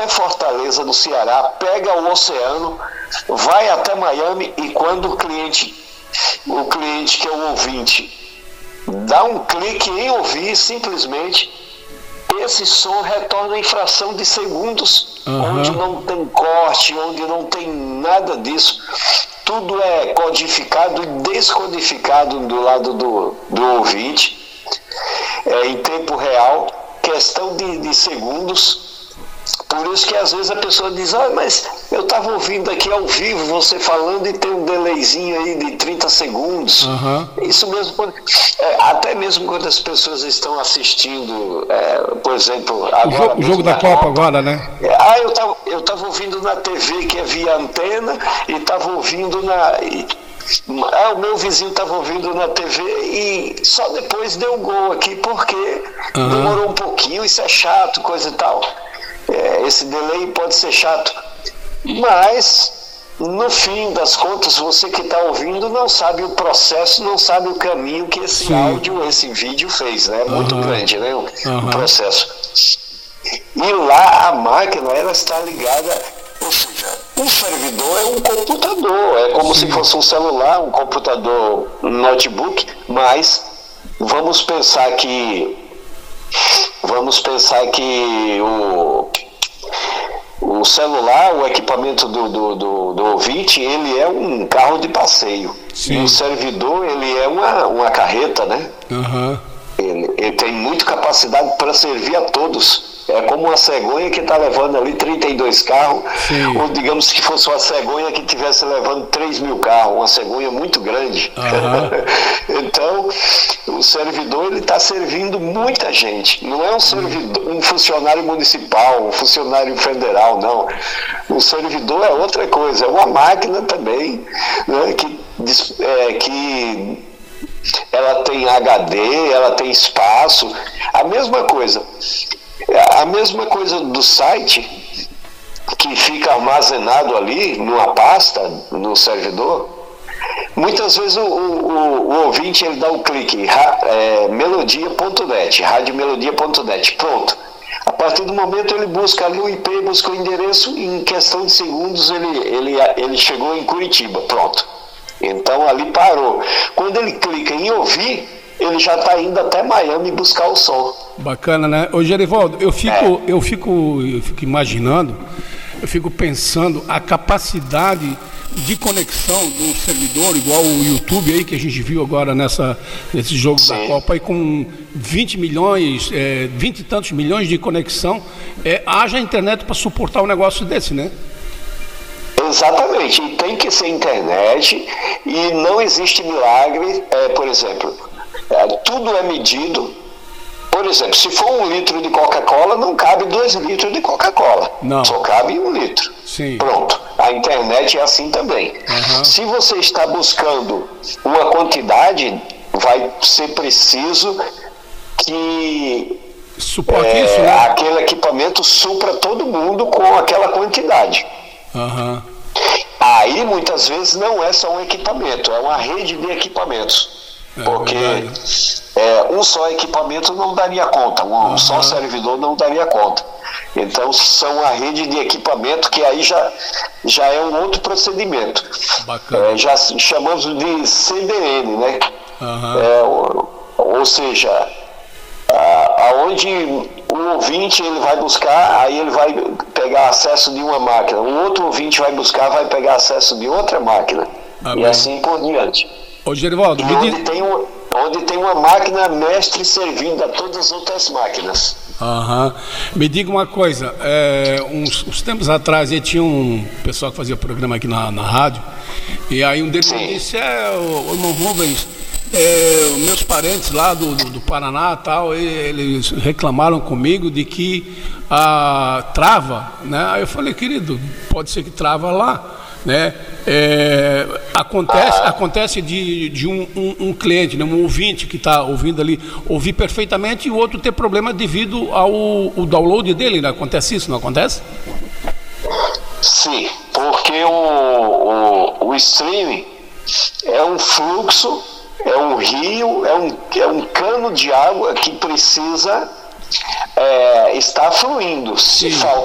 até Fortaleza, no Ceará, pega o oceano, vai até Miami, e quando o cliente que é o ouvinte dá um clique em ouvir, simplesmente esse som retorna em fração de segundos, onde não tem corte, onde não tem nada disso. Tudo é codificado e descodificado do lado do ouvinte, em tempo real, questão de segundos. Por isso que às vezes a pessoa diz: mas eu estava ouvindo aqui ao vivo você falando e tem um delayzinho aí de 30 segundos. Isso mesmo, até mesmo quando as pessoas estão assistindo, por exemplo, agora o jogo da Copa agora, né? Eu estava ouvindo na TV, que é via antena, e estava ouvindo o meu vizinho estava ouvindo na TV e só depois deu gol aqui, porque demorou um pouquinho, isso é chato, coisa e tal. Esse delay pode ser chato, mas no fim das contas, você que está ouvindo não sabe o processo, não sabe o caminho que esse áudio, esse vídeo fez, né? É muito grande, né? O processo. E lá a máquina, ela está ligada, ou seja, um servidor é um computador, é como se fosse um celular, um computador, um notebook, mas vamos pensar que o celular, o equipamento do ouvinte, ele é um carro de passeio. E o servidor, ele é uma carreta, né? Ele tem muita capacidade para servir a todos. É como uma cegonha que está levando ali 32 carros, ou digamos que fosse uma cegonha que estivesse levando 3.000 carros, uma cegonha muito grande. Então, o servidor, ele está servindo muita gente. Não é um funcionário municipal, um funcionário federal, não. O servidor é outra coisa, é uma máquina também, né, que ela tem HD, ela tem espaço. A mesma coisa do site, que fica armazenado ali numa pasta, no servidor. Muitas vezes o ouvinte, ele dá um clique, melodia.net, radiomelodia.net, pronto. A partir do momento ele busca ali o IP, busca o endereço, e em questão de segundos ele chegou em Curitiba, pronto. Então ali parou. Quando ele clica em ouvir, ele já está indo até Miami buscar o som. Bacana, né? Ô Gerivaldo, eu fico imaginando, eu fico pensando a capacidade de conexão do servidor, igual o YouTube aí que a gente viu agora nesses jogos da Copa, aí com 20 milhões, 20 e tantos milhões de conexão, haja internet para suportar um negócio desse, né? Exatamente, e tem que ser internet, e não existe milagre. Por exemplo, tudo é medido. Por exemplo, se for 1 litro de Coca-Cola, não cabe 2 litros de Coca-Cola, só cabe 1 litro. Pronto, a internet é assim também. Se você está buscando uma quantidade, vai ser preciso que suporte isso, né? aquele equipamento supra todo mundo com aquela quantidade. Aí muitas vezes não é só um equipamento, é uma rede de equipamentos. Porque um só equipamento não daria conta, um só servidor não daria conta. Então são a rede de equipamento, que aí já é um outro procedimento. Já chamamos de CDN, né? Ou seja, aonde o ouvinte, ele vai buscar, aí ele vai pegar acesso de uma máquina, o outro ouvinte vai buscar, vai pegar acesso de outra máquina, e assim por diante. Ô Gerivaldo, onde tem uma máquina mestre servindo a todas as outras máquinas. Me diga uma coisa, uns tempos atrás aí tinha um pessoal que fazia programa aqui na rádio, e aí um deles disse: o irmão Rubens, meus parentes lá do Paraná tal, eles reclamaram comigo de que trava, né? Aí eu falei: querido, pode ser que trava lá, né? Acontece de um cliente, né, um ouvinte que está ouvindo ali, ouvir perfeitamente, e o outro ter problema devido ao download dele, né? Acontece isso, não acontece? Sim, porque o streaming é um fluxo, é um rio, é um cano de água que precisa estar fluindo. Se falta